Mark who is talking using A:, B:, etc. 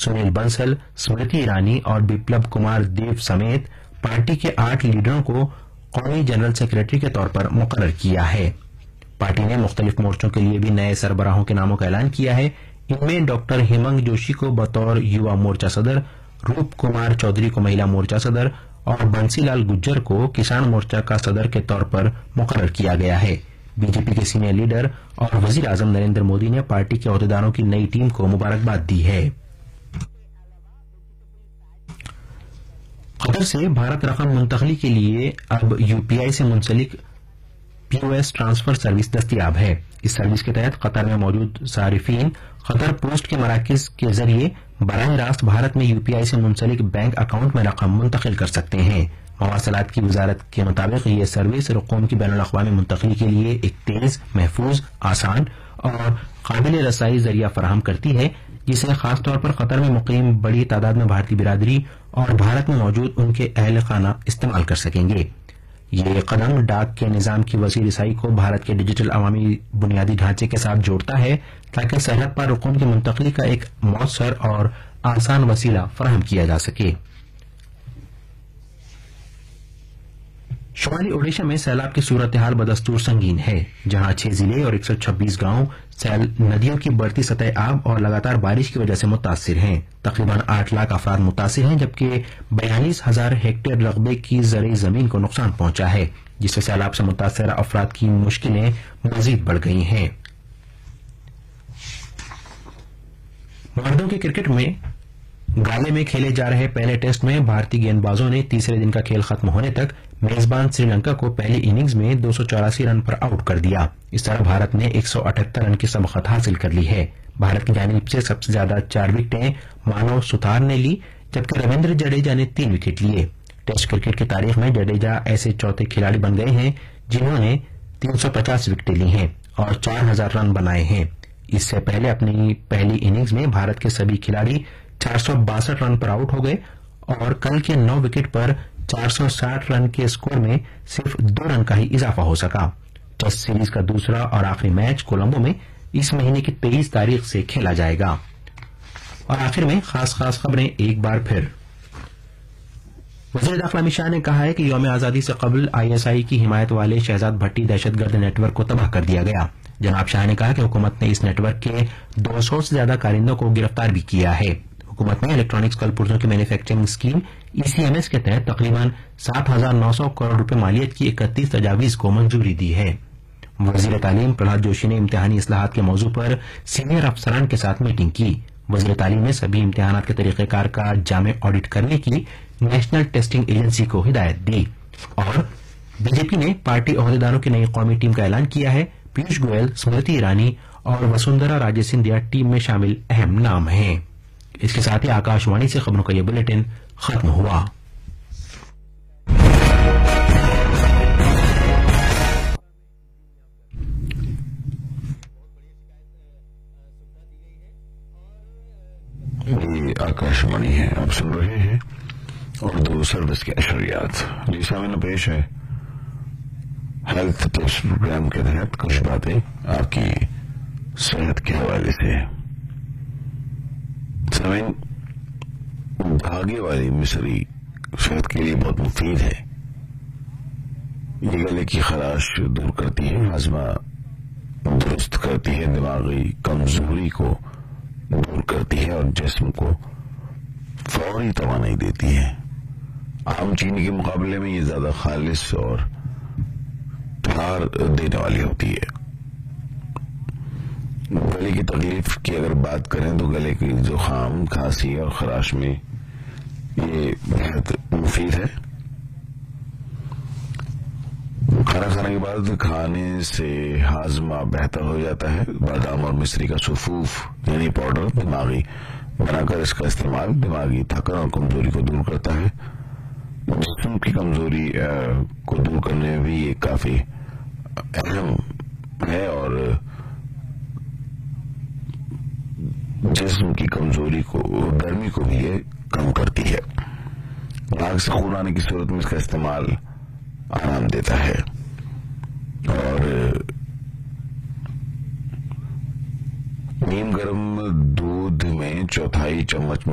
A: سنیل بنسل، स्मृति ईरानी और बिप्लब कुमार देव समेत पार्टी के 8 लीडरों को कौमी जनरल सेक्रेटरी के तौर पर मुकर्रर किया है। पार्टी ने मुख्तलिफ मोर्चों के लिए भी नए सरबराहों के नामों का ऐलान किया है। इनमें डॉक्टर हेमंग जोशी को बतौर युवा मोर्चा सदर, रूप कुमार चौधरी को महिला मोर्चा सदर और बंसीलाल गुज्जर को किसान मोर्चा का सदर के तौर पर मुकर्रर किया गया है। बीजेपी के सीनियर लीडर और वजीर आजम नरेंद्र मोदी ने पार्टी के अहदेदारों की नई टीम को मुबारकबाद दी है। कतर से भारत रकम मुंतकली के लिए अब यूपीआई से मुंसलिक पीओएस ट्रांसफर सर्विस दस्तियाब है। इस सर्विस के तहत कतर में मौजूद सारिफीन कतर पोस्ट के मराकज के जरिए बराह रास्त भारत में यूपीआई से मुंसलिक बैंक अकाउंट में रकम मुंतकिल कर सकते हैं। मवासलात की वजारत के मुताबिक ये सर्विस रकूम की बैनुल अक़वामी मुंतकली के लिए एक तेज, महफूज, आसान और काबिल रसाई जरिया फराहम करती है, जिसे खासतौर पर कतर में मुकीम बड़ी तादाद में भारतीय बिरादरी और भारत में मौजूद उनके अहल खाना इस्तेमाल कर सकेंगे। ये कदम डाक के निजाम की वसी रसाई को भारत के डिजिटल अवामी बुनियादी ढांचे के साथ जोड़ता है, ताकि सरहद पर रकूम की मुंतकली का एक मौसर और आसान वसीला फराहम किया जा सके। शुमाली ओडिशा में सैलाब की सूरत हाल बदस्तूर संगीन है, जहां 6 जिले और 126 गांव नदियों की बढ़ती सतह आब और लगातार बारिश की वजह से मुतासिर हैं। तकरीबन 8 लाख अफराद मुतासिर हैं, जबकि 42,000 हेक्टेयर रकबे की ज़रई जमीन को नुकसान पहुंचा है, जिससे सैलाब से मुतासर अफराद की मुश्किलें मजीद बढ़ गई हैं। मर्दों के क्रिकेट में गाले में खेले जा रहे पहले टेस्ट में भारतीय गेंदबाजों ने तीसरे दिन का खेल खत्म होने तक मेजबान श्रीलंका को पहली इनिंग्स में 284 रन पर आउट कर दिया। इस तरह भारत ने 178 रन की सबकत हासिल कर ली है। भारत की जानिब से सबसे ज्यादा 4 विकेटें मानव सुथार ने ली, जबकि रविंद्र जडेजा ने 3 विकेट लिए। टेस्ट क्रिकेट की तारीख में जडेजा ऐसे चौथे खिलाड़ी बन गए हैं जिन्होंने 350 विकेटें ली हैं और 4000 रन बनाए हैं। इससे पहले अपनी पहली इनिंग्स में भारत के सभी खिलाड़ी 462 रन पर आउट हो गए और कल के 9 विकेट पर 460 रन के स्कोर में सिर्फ 2 रन का ही इजाफा हो सका। टेस्ट सीरीज का दूसरा और आखिरी मैच कोलंबो में इस महीने की 23 तारीख से खेला जाएगा। और आखिर में खास खबरें एक बार फिर। वज़ीर दाखिला अमित शाह ने कहा है कि यौम आजादी से कबल आईएसआई की हिमायत वाले शहजाद भट्टी दहशतगर्द नेटवर्क को तबाह कर दिया गया। जनाब शाह ने कहा कि हुकूमत ने इस नेटवर्क के 200 से ज्यादा कारिंदों को गिरफ्तार भी किया है। हुकूमत ने इलेक्ट्रॉनिक्स कल पुर्जों की मैन्युफैक्चरिंग स्कीम ईसीएमएस के तहत तकरीबन 7,900 करोड़ रुपए मालियत की 31 तजावीज को मंजूरी दी है। वजीर तालीम प्रहलाद जोशी ने इम्तिहानी इस्लाहात के मौजू पर सीनियर अफसरान के साथ मीटिंग की। वजीर तालीम ने सभी इम्तिहानात के तरीक़ेकार का जामे ऑडिट करने की नेशनल टेस्टिंग एजेंसी को हिदायत दी। और बीजेपी ने पार्टी अहदेदारों की नई कौमी टीम का ऐलान किया है। पीयूष गोयल, स्मृति ईरानी और वसुंधरा राजे सिंधिया टीम में शामिल अहम नाम हैं। इसके साथ ही आकाशवाणी से खबरों का यह बुलेटिन खत्म हुआ।
B: ये आकाशवाणी है, आप सुन रहे हैं उर्दू सर्विस के अशरियात। जी सामने पेश है हेल्थ टिप्स प्रोग्राम के तहत कुछ बातें आपकी सेहत के हवाले से। धागे वाली मिश्री सेहत के लिए बहुत मुफीद है। ये गले की खराश दूर करती है, हाजमा दुरुस्त करती है, दिमागी कमजोरी को दूर करती है और जिस्म को फौरी तवानाई देती है। आम चीनी के मुकाबले में ये ज्यादा खालिस और ठार देने वाली होती है। गले की तकलीफ की अगर बात करें तो गले की जुकाम, खांसी और खराश में ये बेहद मुफीद है। खाना खाने के बाद खाने से हाजमा बेहतर हो जाता है। बादाम और मिश्री का सुफूफ यानी पाउडर दिमागी बनाकर इसका इस्तेमाल दिमागी थकान और कमजोरी को दूर करता है। जिस्म की कमजोरी को दूर करने में भी ये काफी अहम है और जिस्म की कमजोरी को, गर्मी को भी ये कम करती है। नाक से खून आने की सूरत में इसका इस्तेमाल आराम देता है और नीम गर्म दूध में 1/4 चम्मच